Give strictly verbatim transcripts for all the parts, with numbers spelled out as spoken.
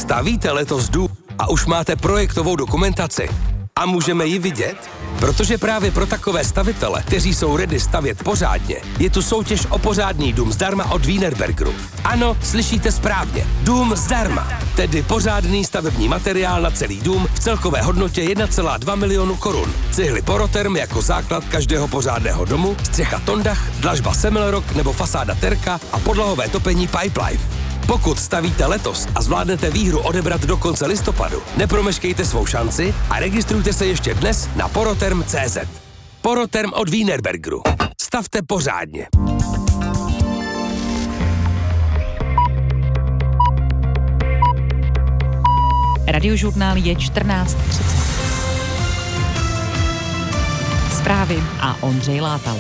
Stavíte letos dům a už máte projektovou dokumentaci a můžeme ji vidět? Protože právě pro takové stavitele, kteří jsou ready stavět pořádně, je tu soutěž o pořádný dům zdarma od Wienerbergeru. Ano, slyšíte správně. Dům zdarma. Tedy pořádný stavební materiál na celý dům v celkové hodnotě jedna celá dva milionu korun. Cihly Poroterm jako základ každého pořádného domu, střecha Tondach, dlažba Semmelrock nebo fasáda Terka a podlahové topení Pipelife. Pokud stavíte letos a zvládnete výhru odebrat do konce listopadu, nepromeškejte svou šanci a registrujte se ještě dnes na poroterm tečka cé zet. Poroterm od Wienerbergeru. Stavte pořádně. Radiožurnál je čtrnáct třicet. Zprávy a Ondřej Látal.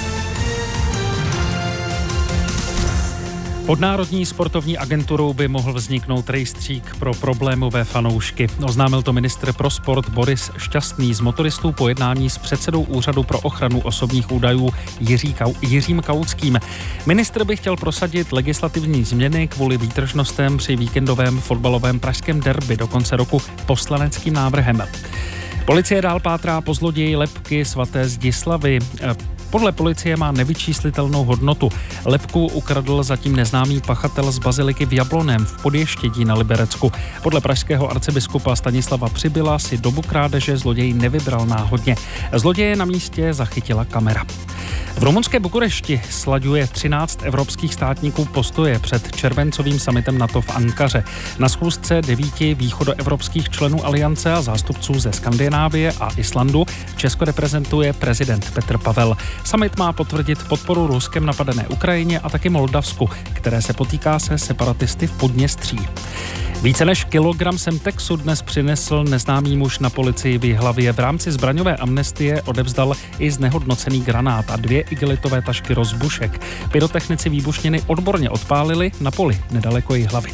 Pod Národní sportovní agenturou by mohl vzniknout rejstřík pro problémové fanoušky. Oznámil to ministr pro sport Boris Šťastný z motoristů po jednání s předsedou Úřadu pro ochranu osobních údajů Jiří Kau, Jiřím Kautským. Ministr by chtěl prosadit legislativní změny kvůli výtržnostem při víkendovém fotbalovém pražském derby do konce roku poslaneckým návrhem. Policie dál pátrá po zloději lebky svaté Zdislavy. Podle policie má nevyčíslitelnou hodnotu. Lebku ukradl zatím neznámý pachatel z baziliky v Jabloném v Podještědí na Liberecku. Podle pražského arcibiskupa Stanislava Přibyla si dobu krádeže zloděj nevybral náhodně. Zloděje na místě zachytila kamera. V rumunské Bukurešti slaďuje třináct evropských státníků postoje před červencovým summitem NATO v Ankaře. Na schůzce devíti východoevropských členů aliance a zástupců ze Skandinávie a Islandu Česko reprezentuje prezident Petr Pavel. Summit má potvrdit podporu Ruskem napadené Ukrajině a taky Moldavsku, které se potýká se separatisty v Podněstří. Více než kilogram Semtexu dnes přinesl neznámý muž na policii v Jihlavě. V rámci zbraňové amnestie odevzdal i znehodnocený granát a dvě igelitové tašky rozbušek. Pyrotechnici výbušniny odborně odpálili na poli nedaleko Jihlavy.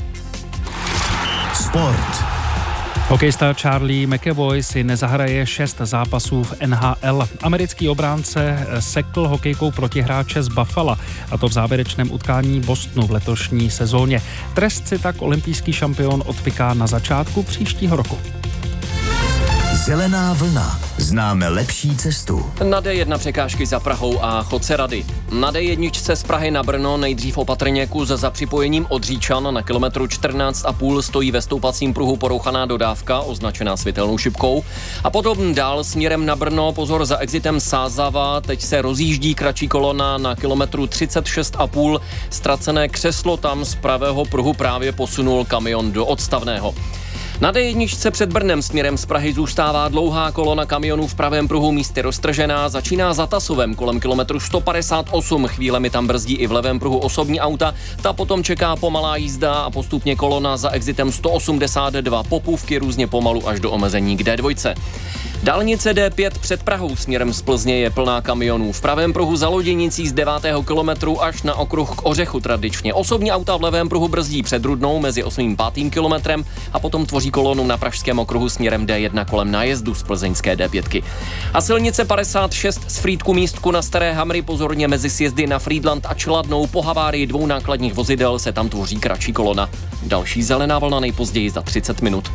Sport. Hokejista Charlie McAvoy si nezahraje šest zápasů v N H L. Americký obránce sekl hokejkou protihráče z Buffalo, a to v závěrečném utkání Bostonu v letošní sezóně. Trest si tak olympijský šampion odpiká na začátku příštího roku. Zelená vlna. Známe lepší cestu. Na D jedna překážky za Prahou a chodce Rady. Na D jedna z Prahy na Brno nejdřív opatrně kus za připojením od Říčan na kilometru čtrnáct a půl stojí ve stoupacím pruhu porouchaná dodávka, označená světelnou šipkou. A potom dál směrem na Brno, pozor za exitem Sázava, teď se rozjíždí kratší kolona na kilometru třicet šest a půl. Ztracené křeslo tam z pravého pruhu právě posunul kamion do odstavného. Na D jedna před Brnem směrem z Prahy zůstává dlouhá kolona kamionů v pravém pruhu, místy roztržená, začíná za Tasovem kolem kilometru sto padesát osm, chvílemi tam brzdí i v levém pruhu osobní auta, ta potom čeká pomalá jízda a postupně kolona za exitem sto osmdesát dva, Popůvky různě pomalu až do omezení k D dva. Dálnice D pět před Prahou směrem z Plzně je plná kamionů. V pravém pruhu za Loděnicí z devátého kilometru až na okruh k Ořechu tradičně. Osobní auta v levém pruhu brzdí před Rudnou mezi osmým a pátým kilometrem a potom tvoří kolonu na pražském okruhu směrem D jedna kolem nájezdu z plzeňské D pět. A silnice padesát šest z Frýdku místku na Staré Hamry pozorně mezi sjezdy na Frýdlant a Čeladnou po havárii dvou nákladních vozidel se tam tvoří kratší kolona. Další zelená vlna nejpozději za třicet minut.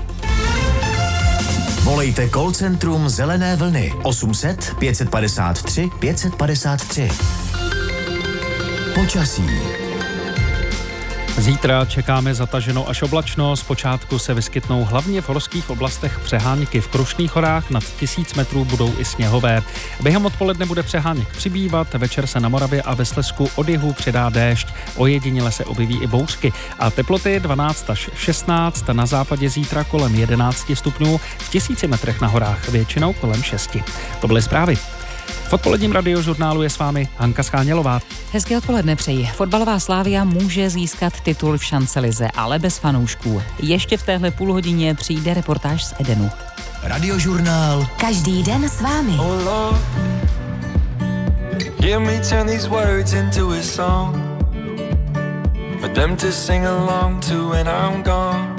Volejte call centrum Zelené vlny osm set pět padesát tři pět padesát tři. Počasí. Zítra čekáme zataženo až oblačno, zpočátku se vyskytnou hlavně v horských oblastech přehánky. V Krušných horách nad tisíc metrů budou i sněhové. Během odpoledne bude přeháněk přibývat, večer se na Moravě a ve Slezsku od jihu přidá déšť, ojediněle se objeví i bouřky a teploty dvanáct až šestnáct, na západě zítra kolem jedenáct stupňů, v tisíci metrech na horách většinou kolem šesti. To byly zprávy. V odpoledním radiožurnálu je s vámi Hanka Schánělová. Hezké odpoledne přeji. Fotbalová Slavia může získat titul v šancelize, ale bez fanoušků. Ještě v téhle půlhodině přijde reportáž z Edenu. Radiožurnál. Každý den s vámi. Oh Lord, hear me turn these words into a song for them to sing along to when I'm gone.